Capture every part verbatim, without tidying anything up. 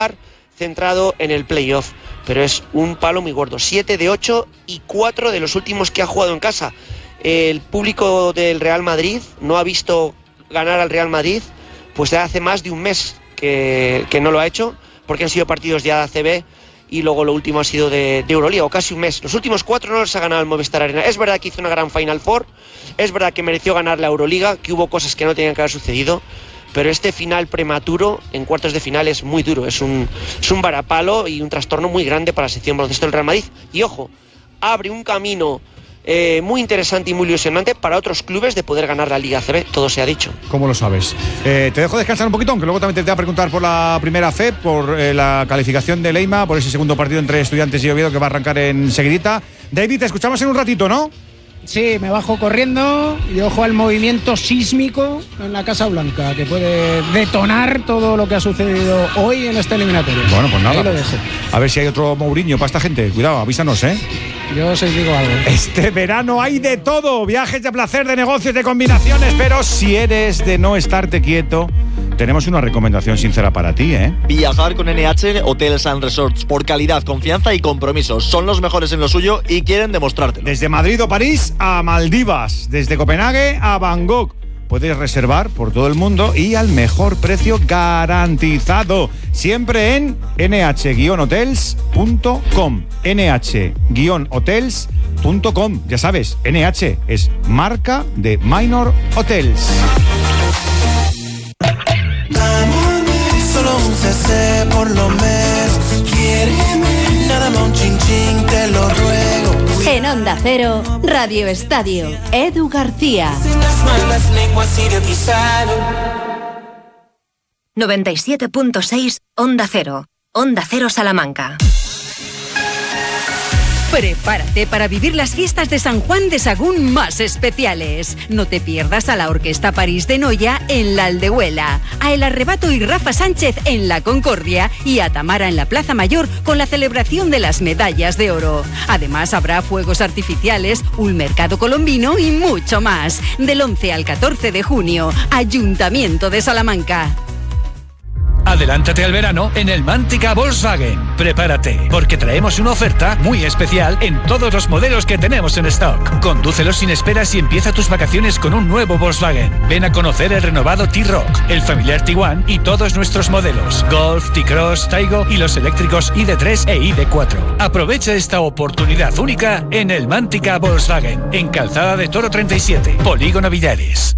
centrado en el playoff, pero es un palo muy gordo. siete de ocho y cuatro de los últimos que ha jugado en casa. El público del Real Madrid no ha visto ganar al Real Madrid pues hace más de un mes que, que no lo ha hecho, porque han sido partidos ya de A C B y luego lo último ha sido de, de Euroliga, o casi un mes. Los últimos cuatro no los ha ganado el Movistar Arena. Es verdad que hizo una gran Final Four, es verdad que mereció ganar la Euroliga, que hubo cosas que no tenían que haber sucedido, pero este final prematuro en cuartos de final es muy duro, es un, es un varapalo y un trastorno muy grande para la sección baloncesto del Real Madrid. Y ojo, abre un camino eh, muy interesante y muy ilusionante para otros clubes de poder ganar la Liga A C B, todo se ha dicho. ¿Cómo lo sabes? Eh, te dejo descansar un poquito, aunque luego también te voy a preguntar por la primera F E P, por eh, la calificación de Leima, por ese segundo partido entre Estudiantes y Oviedo que va a arrancar enseguidita. David, te escuchamos en un ratito, ¿no? Sí, me bajo corriendo y ojo al movimiento sísmico en la Casa Blanca, que puede detonar todo lo que ha sucedido hoy en esta eliminatoria. Bueno, pues nada. Ahí lo dejo. A ver si hay otro Mourinho para esta gente. Cuidado, avísanos, ¿eh? Yo os digo algo. Este verano hay de todo. Viajes de placer, de negocios, de combinaciones. Pero si eres de no estarte quieto, tenemos una recomendación sincera para ti, ¿eh? Viajar con N H Hotels and Resorts. Por calidad, confianza y compromiso. Son los mejores en lo suyo y quieren demostrártelo. Desde Madrid o París a Maldivas. Desde Copenhague a Bangkok. Puedes reservar por todo el mundo y al mejor precio garantizado. Siempre en ene hache guion hotels punto com. ene hache guion hotels punto com. Ya sabes, N H es marca de Minor Hotels. Solo un C C por lo menos. Quiéreme, nada más un chin chin, te lo ruego. En Onda Cero, Radio Estadio, Edu García. noventa y siete punto seis Onda Cero. Onda Cero Salamanca. Prepárate para vivir las fiestas de San Juan de Sagún más especiales. No te pierdas a la Orquesta París de Noya en la Aldehuela, a El Arrebato y Rafa Sánchez en la Concordia y a Tamara en la Plaza Mayor con la celebración de las medallas de oro. Además habrá fuegos artificiales, un mercado colombino y mucho más. Del once al catorce de junio, Ayuntamiento de Salamanca. Adelántate al verano en el Mántica Volkswagen. Prepárate, porque traemos una oferta muy especial en todos los modelos que tenemos en stock. Condúcelos sin esperas y empieza tus vacaciones con un nuevo Volkswagen. Ven a conocer el renovado T-Roc, el familiar Tiguan y todos nuestros modelos. Golf, T-Cross, Taigo y los eléctricos I D tres e I D cuatro. Aprovecha esta oportunidad única en el Mántica Volkswagen, en Calzada de Toro treinta y siete, Polígono Villares.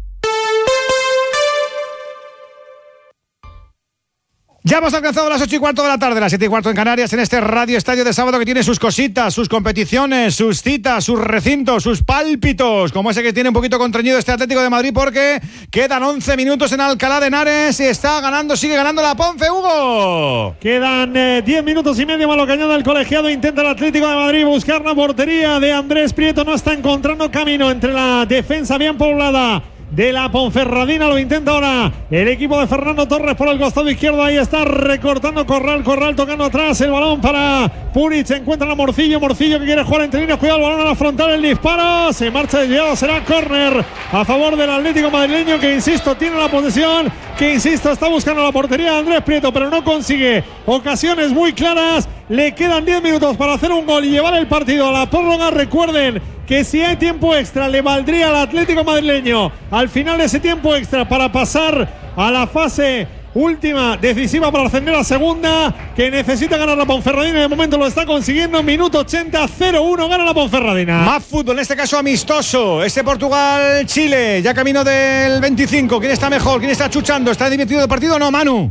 Ya hemos alcanzado las ocho y cuarto de la tarde, las siete y cuarto en Canarias, en este Radio Estadio de sábado que tiene sus cositas, sus competiciones, sus citas, sus recintos, sus pálpitos, como ese que tiene un poquito contrañido este Atlético de Madrid porque quedan once minutos en Alcalá de Henares y está ganando, sigue ganando la Ponce, Hugo. Quedan eh, diez minutos y medio más lo que añade el colegiado, intenta el Atlético de Madrid buscar la portería de Andrés Prieto, no está encontrando camino entre la defensa bien poblada de la Ponferradina, lo intenta ahora el equipo de Fernando Torres por el costado izquierdo, ahí está recortando Corral, Corral tocando atrás, el balón para Puric, encuentra a Morcillo, Morcillo que quiere jugar entre líneas, cuidado el balón a la frontal, el disparo, se marcha desviado, será córner a favor del Atlético madrileño que insisto tiene la posesión, que insisto está buscando la portería de Andrés Prieto pero no consigue ocasiones muy claras, le quedan diez minutos para hacer un gol y llevar el partido a la prórroga. Recuerden que si hay tiempo extra le valdría al Atlético madrileño al final de ese tiempo extra para pasar a la fase última decisiva para ascender a segunda, que necesita ganar la Ponferradina, de momento lo está consiguiendo, minuto ochenta, cero uno, gana la Ponferradina. Más fútbol, en este caso amistoso, ese Portugal-Chile, ya camino del veinticinco, ¿quién está mejor? ¿Quién está chuchando? ¿Está divertido el partido o no, Manu?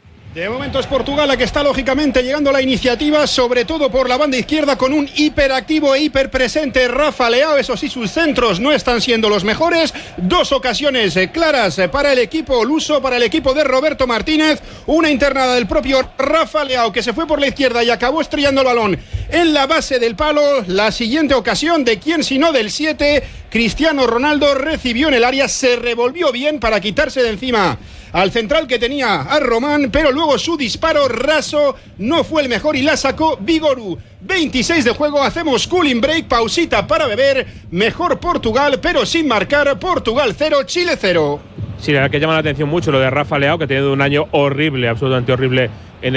De momento es Portugal la que está lógicamente llegando a la iniciativa, sobre todo por la banda izquierda con un hiperactivo e hiperpresente Rafa Leao. Eso sí, sus centros no están siendo los mejores. Dos ocasiones claras para el equipo luso, para el equipo de Roberto Martínez. Una internada del propio Rafa Leao que se fue por la izquierda y acabó estrellando el balón en la base del palo. La siguiente ocasión de quién sino del siete, Cristiano Ronaldo, recibió en el área, se revolvió bien para quitarse de encima al central que tenía a Román, pero luego su disparo raso no fue el mejor y la sacó Vigoru. veintiséis de juego, hacemos cooling break, pausita para beber. Mejor Portugal, pero sin marcar. Portugal cero, Chile cero. Sí, la verdad que llama la atención mucho lo de Rafa Leao, que ha tenido un año horrible, absolutamente horrible